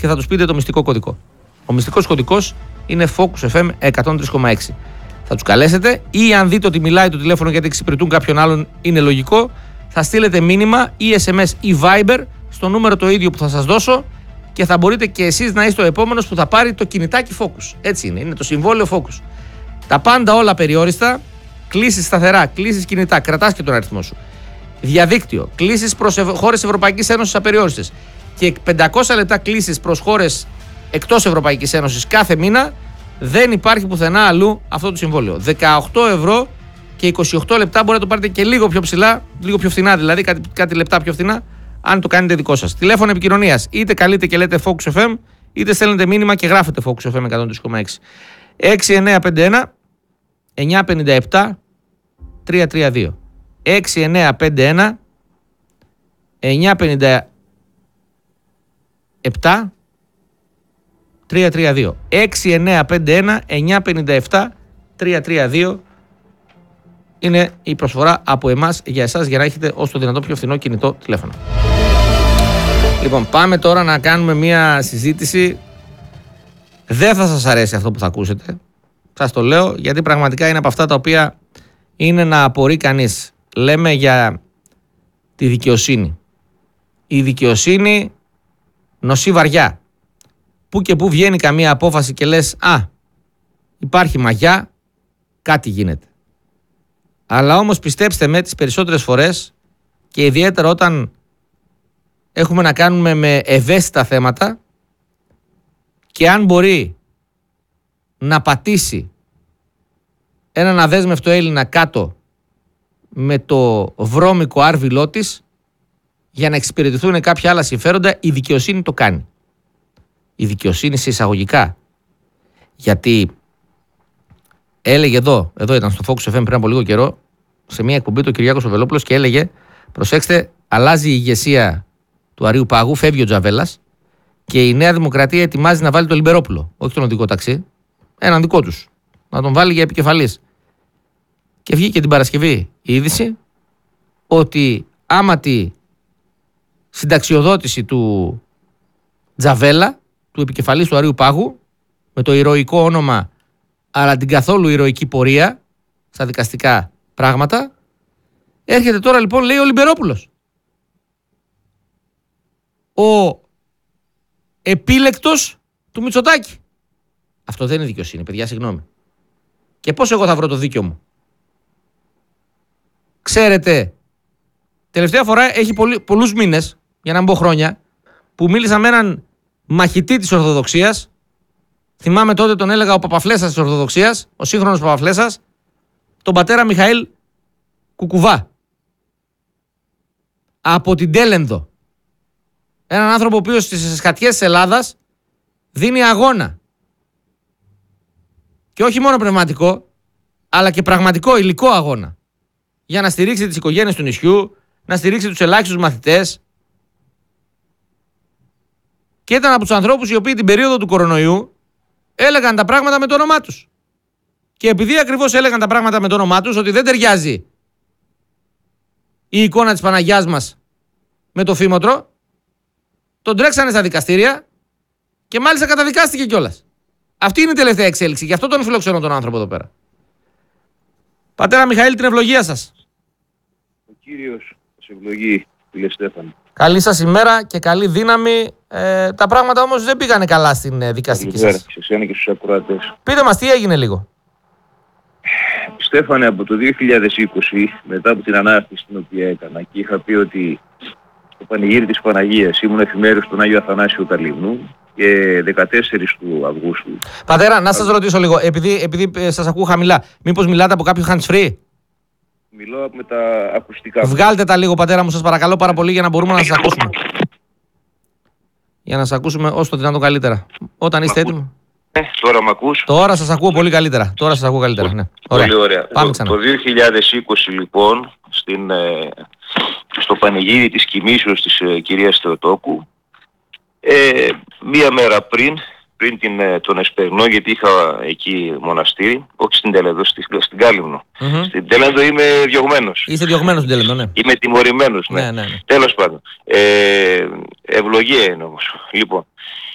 και θα τους πείτε το μυστικό κωδικό. Ο μυστικός κωδικός είναι Focus FM 103,6. Θα τους καλέσετε ή αν δείτε ότι μιλάει το τηλέφωνο γιατί εξυπηρετούν κάποιον άλλον, είναι λογικό, θα στείλετε μήνυμα ή SMS ή Viber στο νούμερο το ίδιο που θα σας δώσω και θα μπορείτε και εσείς να είστε ο επόμενος που θα πάρει το κινητάκι Focus. Έτσι είναι το συμβόλαιο Focus. Τα πάντα όλα περιόριστα, κλήσεις σταθερά, κλήσεις κινητά, κρατάς και τον αριθμό σου. Διαδίκτυο, κλήσεις προς χώρες Ευρωπαϊκής Ένωσης απεριόριστες και 500 λεπτά κλήσεις προς χώρες εκτός Ευρωπαϊκής Ένωσης κάθε μήνα. Δεν υπάρχει πουθενά αλλού αυτό το συμβόλαιο. 18 ευρώ και 28 λεπτά μπορείτε να το πάρετε και λίγο πιο ψηλά, λίγο πιο φθηνά δηλαδή, κάτι λεπτά πιο φθηνά, αν το κάνετε δικό σας. Τηλέφωνο επικοινωνίας, είτε καλείτε και λέτε Focus FM, είτε στέλνετε μήνυμα και γράφετε Focus FM 103,6. 6951 957 332. 6951 957 332. 6951 957 332 είναι η προσφορά από εμάς για εσάς για να έχετε όσο το δυνατόν πιο φθηνό κινητό τηλέφωνο. Λοιπόν, πάμε τώρα να κάνουμε μια συζήτηση. Δεν θα σας αρέσει αυτό που θα ακούσετε. Σας το λέω γιατί πραγματικά είναι από αυτά τα οποία είναι να απορεί κανείς. Λέμε για τη δικαιοσύνη. Η δικαιοσύνη νοσεί βαριά. Πού και πού βγαίνει καμία απόφαση και λες υπάρχει μαγιά, κάτι γίνεται. Αλλά όμως πιστέψτε με, τις περισσότερες φορές και ιδιαίτερα όταν έχουμε να κάνουμε με ευαίσθητα θέματα και αν μπορεί να πατήσει έναν αδέσμευτο Έλληνα κάτω με το βρώμικο άρβιλό της για να εξυπηρετηθούν κάποια άλλα συμφέροντα, η δικαιοσύνη το κάνει. Η δικαιοσύνη σε εισαγωγικά. Γιατί έλεγε εδώ ήταν στο Focus FM πριν από λίγο καιρό, σε μια εκπομπή του Κυριάκος ο Βελόπουλος και έλεγε, προσέξτε, αλλάζει η ηγεσία του Αρείου Πάγου, φεύγει ο Τζαβέλας και η Νέα Δημοκρατία ετοιμάζει να βάλει τον Λιμπερόπουλο, όχι τον οδικό ταξί, έναν δικό τους, να τον βάλει για επικεφαλής. Και βγήκε την Παρασκευή η είδηση ότι άμα τη συνταξιοδότηση του Τζαβέλα, του επικεφαλής του Αρείου Πάγου, με το ηρωικό όνομα αλλά την καθόλου ηρωική πορεία στα δικαστικά πράγματα, έρχεται τώρα λοιπόν, λέει, ο Λιμπερόπουλος, ο επίλεκτος του Μητσοτάκη. Αυτό δεν είναι δικαιοσύνη, παιδιά, συγγνώμη. Και πώς εγώ θα βρω το δίκιο μου? Ξέρετε, τελευταία φορά έχει πολλούς μήνες, για να μην πω χρόνια, που μίλησα με έναν μαχητή της Ορθοδοξίας. Θυμάμαι τότε τον έλεγα ο Παπαφλέσας της Ορθοδοξίας, ο σύγχρονος Παπαφλέσας, τον πατέρα Μιχαήλ Κουκουβά. Από την Τέλενδο. Έναν άνθρωπο ο οποίος στις σκατιές της Ελλάδας δίνει αγώνα. Και όχι μόνο πνευματικό, αλλά και πραγματικό υλικό αγώνα. Για να στηρίξει τις οικογένειες του νησιού, να στηρίξει τους ελάχιστους μαθητές. Και ήταν από τους ανθρώπους οι οποίοι την περίοδο του κορονοϊού έλεγαν τα πράγματα με το όνομά τους. Και επειδή ακριβώς έλεγαν τα πράγματα με το όνομά τους, ότι δεν ταιριάζει η εικόνα της Παναγιάς μας με το φήμοτρο, τον τρέξανε στα δικαστήρια και μάλιστα καταδικάστηκε κιόλας. Αυτή είναι η τελευταία εξέλιξη. Γι' αυτό τον φιλοξενώ τον άνθρωπο εδώ πέρα. Πατέρα Μιχαήλ, την ευλογία σας. Ο Κύριος σε ευλογεί, φίλε Στέφανο. Καλή σας ημέρα και καλή δύναμη. Τα πράγματα όμως δεν πήγανε καλά στην δικαστική σας. Σε εσένα και στους ακροατές. Πείτε μας τι έγινε λίγο. Στέφανε, από το 2020, μετά από την ανάρτηση την οποία έκανα και είχα πει ότι το πανηγύρι της Παναγίας ήμουν εφημέριος στον Άγιο Αθανάσιο Καλυμνού και 14 του Αυγούστου. Πατέρα, να σας ρωτήσω λίγο, επειδή σας ακούω χαμηλά, μήπως μιλάτε από κάποιο hands-free? Μιλώ με τα ακουστικά. Βγάλτε τα λίγο, πατέρα μου, σας παρακαλώ πάρα πολύ, για να μπορούμε να σας ακούσουμε. Για να σας ακούσουμε όσο το δυνατόν καλύτερα. Όταν είστε έτοιμοι. Τώρα μ' ακούς? Τώρα σας ακούω πολύ καλύτερα. Ναι. Πολύ ωραία. Πάμε ξανά. Το 2020 λοιπόν, στο πανηγύρι της κοιμήσεως της κυρίας Θεοτόκου, μία μέρα πριν τον Εσπερνό, γιατί είχα εκεί μοναστήρι, όχι στην Τέλενδο, στην Κάλυμνο. Στην Τέλενδο είμαι διωγμένος. Είστε διωγμένος στην Τέλενδο, ναι. Είμαι τιμωρημένος, ναι. Ναι. Τέλος πάντων. Ευλογία είναι όμως. Λοιπόν,